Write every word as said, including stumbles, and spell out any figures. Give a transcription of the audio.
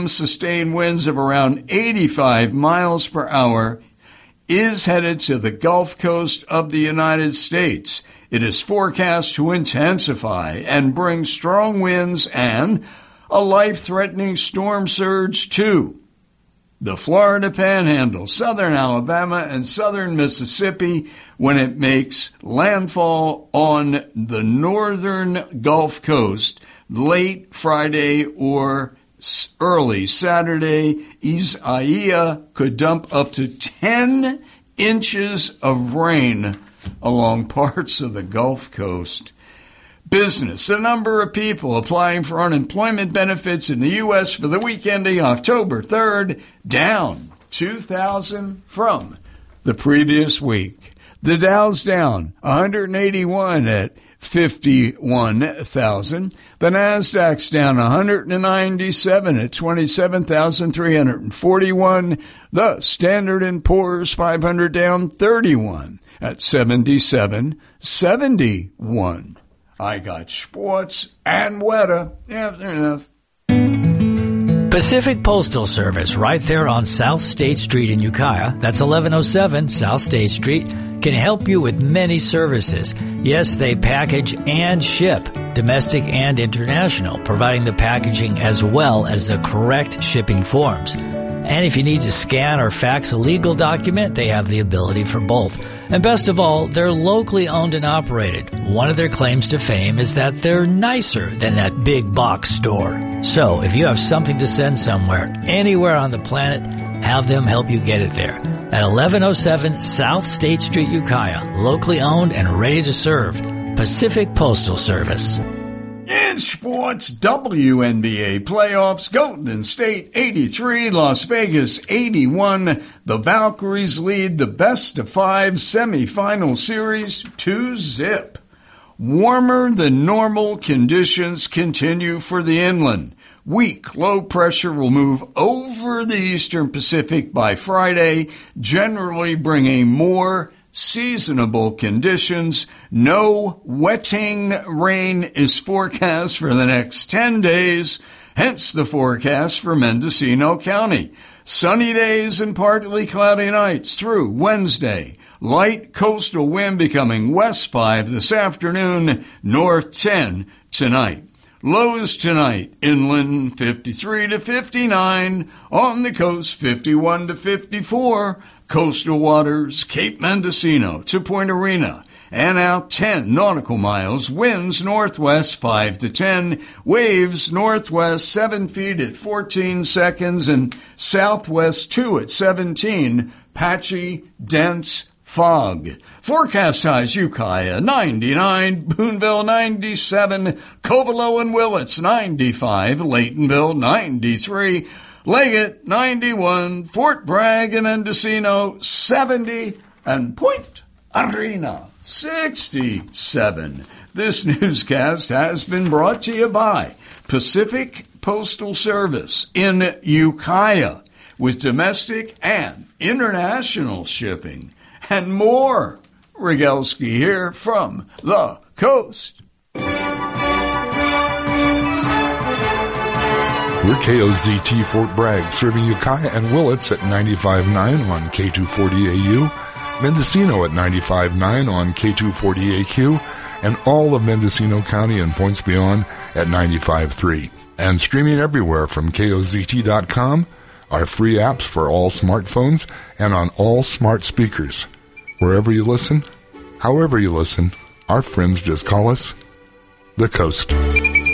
m, sustained winds of around eighty-five miles per hour, is headed to the Gulf Coast of the United States. It is forecast to intensify and bring strong winds and a life-threatening storm surge to the Florida Panhandle, southern Alabama, and southern Mississippi when it makes landfall on the northern Gulf Coast late Friday or early Saturday. Isaiah could dump up to ten inches of rain along parts of the Gulf Coast. Business. The number of people applying for unemployment benefits in the U S for the week ending October third, down two thousand from the previous week. The Dow's down one hundred eighty-one at fifty-one thousand. The Nasdaq's down one hundred ninety-seven at twenty-seven thousand three hundred forty-one. The Standard and Poor's five hundred down thirty-one at seventy-seven seventy-one. I got sports and weather. Yeah, there enough. Pacific Postal Service, right there on South State Street in Ukiah, that's eleven oh seven South State Street, can help you with many services. Yes, they package and ship, domestic and international, providing the packaging as well as the correct shipping forms. And if you need to scan or fax a legal document, they have the ability for both. And best of all, they're locally owned and operated. One of their claims to fame is that they're nicer than that big box store. So if you have something to send somewhere, anywhere on the planet, have them help you get it there. At eleven oh seven South State Street, Ukiah, locally owned and ready to serve. Pacific Postal Service. In sports, W N B A playoffs, Golden State eighty-three, Las Vegas eighty-one. The Valkyries lead the best of five semifinal series two zip. Warmer than normal conditions continue for the inland. Weak low pressure will move over the eastern Pacific by Friday, generally bringing more seasonable conditions. No wetting rain is forecast for the next ten days, hence the forecast for Mendocino County. Sunny days and partly cloudy nights through Wednesday. Light coastal wind becoming west five this afternoon, north ten tonight. Lows tonight, inland fifty-three to fifty-nine, on the coast fifty-one to fifty-four, coastal waters Cape Mendocino to Point Arena, and out ten nautical miles, winds northwest five to ten, waves northwest seven feet at fourteen seconds, and southwest two at seventeen, patchy, dense fog. Forecast size Ukiah ninety-nine, Boonville ninety-seven, Covelo and Willits ninety-five, Laytonville ninety-three, Leggett ninety-one, Fort Bragg and Mendocino seventy, and Point Arena sixty-seven. This newscast has been brought to you by Pacific Postal Service in Ukiah, with domestic and international shipping. And more. Rogalski here from the coast. We're K O Z T Fort Bragg, serving Ukiah and Willits at ninety-five point nine on K two forty A U, Mendocino at ninety-five point nine on K two forty A Q, and all of Mendocino County and points beyond at ninety-five point three. And streaming everywhere from K O Z T dot com, our free apps for all smartphones and on all smart speakers. Wherever you listen, however you listen, our friends just call us the Coast.